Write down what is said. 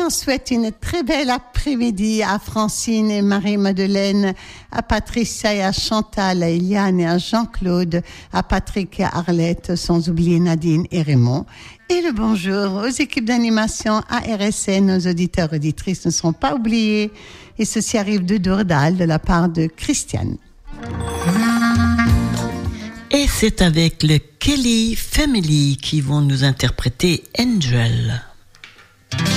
on souhaite une très belle après-midi à Francine et Marie-Madeleine, à Patricia et à Chantal, à Eliane et à Jean-Claude, à Patrick et à Arlette, sans oublier Nadine et Raymond. Et le bonjour aux équipes d'animation à RSN, nos auditeurs et auditrices ne seront pas oubliés. Et ceci arrive de Dourdal de la part de Christiane. Et c'est avec le Kelly Family qui vont nous interpréter Angel.